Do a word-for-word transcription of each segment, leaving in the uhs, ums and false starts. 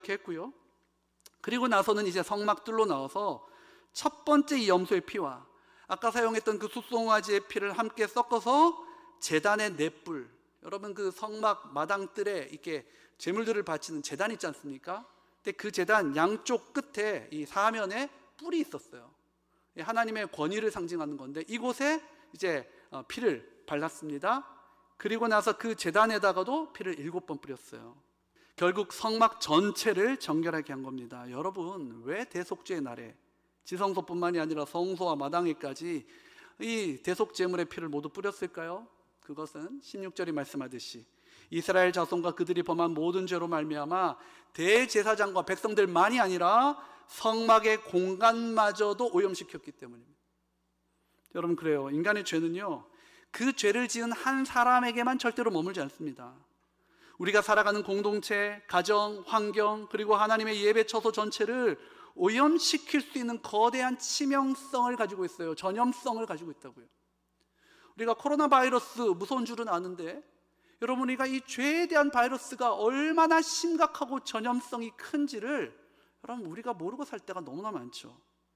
했고요. 그리고 나서는 이제 성막들로 나와서 첫 번째 이 염소의 피와 아까 사용했던 그 숫송아지의 피를 함께 섞어서 제단의 넷불, 여러분 그 성막 마당뜰에 이렇게 제물들을 바치는 제단 있지 않습니까? 근데 그 제단 양쪽 끝에 이 사면에 뿔이 있었어요. 하나님의 권위를 상징하는 건데 이곳에 이제 피를 발랐습니다. 그리고 나서 그 제단에다가도 피를 일곱 번 뿌렸어요. 결국 성막 전체를 정결하게 한 겁니다. 여러분, 왜 대속죄의 날에 지성소뿐만이 아니라 성소와 마당에까지 이 대속제물의 피를 모두 뿌렸을까요? 그것은 십육 절이 말씀하듯이 이스라엘 자손과 그들이 범한 모든 죄로 말미암아 대제사장과 백성들만이 아니라 성막의 공간마저도 오염시켰기 때문입니다. 여러분, 그래요. 인간의 죄는요, 그 죄를 지은 한 사람에게만 절대로 머물지 않습니다. 우리가 살아가는 공동체, 가정, 환경, 그리고 하나님의 예배 처소 전체를 오염시킬 수 있는 거대한 치명성을 가지고 있어요. 전염성을 가지고 있다고요. 우리가 코로나 바이러스 무서운 줄은 아는데, 여러분, 우리가 이 죄에 대한 바이러스가 얼마나 심각하고 전염성이 큰지를 여러분, 우리가 모르고 살 때가 너무나 많죠.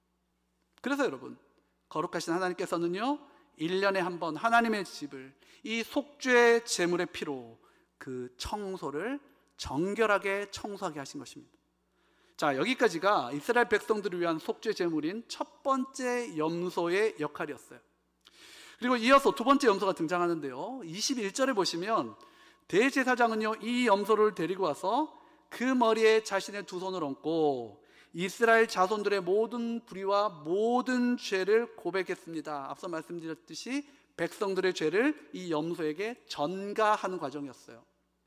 그래서 여러분, 거룩하신 하나님께서는요, 일 년에 한 번 하나님의 집을 이 속죄 제물의 피로 그 청소를 정결하게 청소하게 하신 것입니다. 자, 여기까지가 이스라엘 백성들을 위한 속죄 제물인 첫 번째 염소의 역할이었어요. 그리고 이어서 두 번째 염소가 등장하는데요, 이십일 절에 보시면 대제사장은요, 이 염소를 데리고 와서 그 머리에 자신의 두 손을 얹고 이스라엘 자손들의 모든 불의와 모든 죄를 고백했습니다. 앞서 말씀드렸듯이 백성들의 죄를 이 염소에게 전가하는 과정이었어요.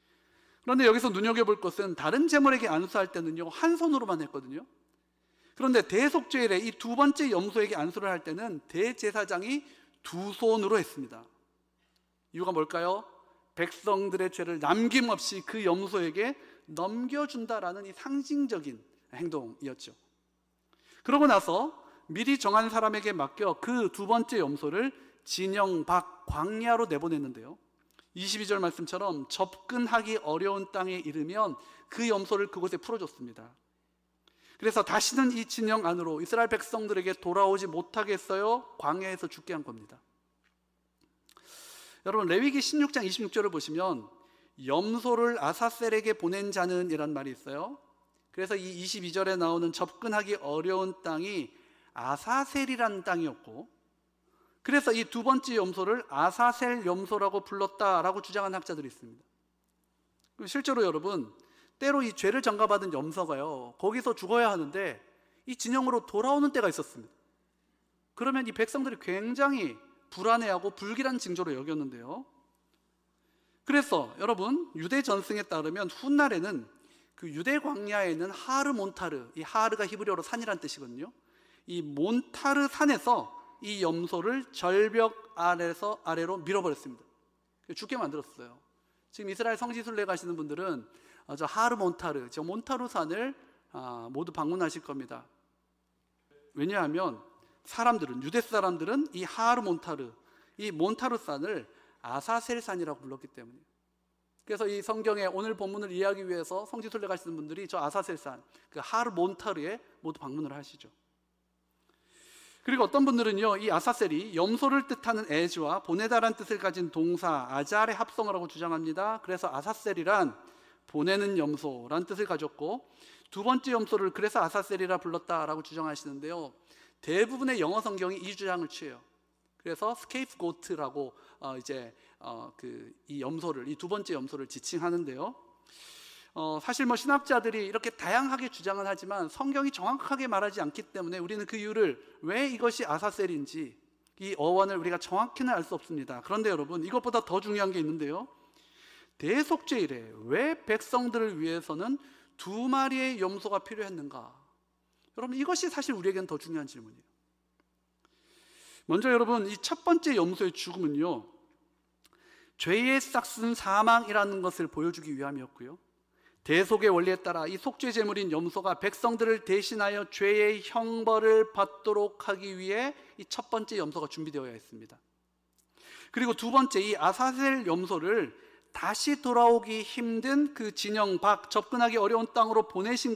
그런데 여기서 눈여겨볼 것은 다른 제물에게 안수할 때는요, 한 손으로만 했거든요. 그런데 대속죄일에 이 두 번째 염소에게 안수를 할 때는 대제사장이 두 손으로 했습니다. 이유가 뭘까요? 백성들의 죄를 남김없이 그 염소에게 넘겨준다라는 이 상징적인 행동이었죠. 그러고 나서 미리 정한 사람에게 맡겨 그 두 번째 염소를 진영 밖 광야로 내보냈는데요, 이십이 절 말씀처럼 접근하기 어려운 땅에 이르면 그 염소를 그곳에 풀어줬습니다. 그래서 다시는 이 진영 안으로 이스라엘 백성들에게 돌아오지 못하게 했어요. 광야에서 죽게 한 겁니다. 여러분, 레위기 십육 장 이십육 절을 보시면 염소를 아사셀에게 보낸 자는 이란 말이 있어요. 그래서 이 이십이 절에 나오는 접근하기 어려운 땅이 아사셀이라는 땅이었고, 그래서 이 두 번째 염소를 아사셀 염소라고 불렀다라고 주장한 학자들이 있습니다. 실제로 여러분, 때로 이 죄를 전가받은 염소가요, 거기서 죽어야 하는데 이 진영으로 돌아오는 때가 있었습니다. 그러면 이 백성들이 굉장히 불안해하고 불길한 징조로 여겼는데요, 그래서 여러분, 유대 전승에 따르면 훗날에는 그 유대 광야에는 하르 몬타르, 이 하르가 히브리어로 산이란 뜻이거든요. 이 몬타르 산에서 이 염소를 절벽 아래서 아래로 밀어버렸습니다. 죽게 만들었어요. 지금 이스라엘 성지순례 가시는 분들은 저 하르 몬타르, 저 몬타르 산을 모두 방문하실 겁니다. 왜냐하면 사람들은, 유대 사람들은 이 하르 몬타르, 이 몬타르 산을 아사셀 산이라고 불렀기 때문이에요. 그래서 이 성경의 오늘 본문을 이해하기 위해서 성지순례 가시는 분들이 저 아사셀 산, 그 하르 몬타르에 모두 방문을 하시죠. 그리고 어떤 분들은요, 이 아사셀이 염소를 뜻하는 에즈와 보내다란 뜻을 가진 동사 아잘의 합성어라고 주장합니다. 그래서 아사셀이란 보내는 염소란 뜻을 가졌고, 두 번째 염소를 그래서 아사셀이라 불렀다라고 주장하시는데요, 대부분의 영어 성경이 이 주장을 취해요. 그래서 스케이프고트라고 어 이제 어 그 이 염소를, 이 두 번째 염소를 지칭하는데요, 어 사실 뭐 신학자들이 이렇게 다양하게 주장을 하지만 성경이 정확하게 말하지 않기 때문에 우리는 그 이유를, 왜 이것이 아사셀인지 이 어원을 우리가 정확히는 알 수 없습니다. 그런데 여러분, 이것보다 더 중요한 게 있는데요, 대속죄일에 왜 백성들을 위해서는 두 마리의 염소가 필요했는가? 여러분, 이것이 사실 우리에게는 더 중요한 질문이에요. 먼저 여러분, 이 첫 번째 염소의 죽음은요, 죄의 싹슨 사망이라는 것을 보여주기 위함이었고요, 대속의 원리에 따라 이 속죄 제물인 염소가 백성들을 대신하여 죄의 형벌을 받도록 하기 위해 이 첫 번째 염소가 준비되어야 했습니다. 그리고 두 번째, 이 아사셀 염소를 다시 돌아오기 힘든 그 진영 밖, 접근하기 어려운 땅으로 보내신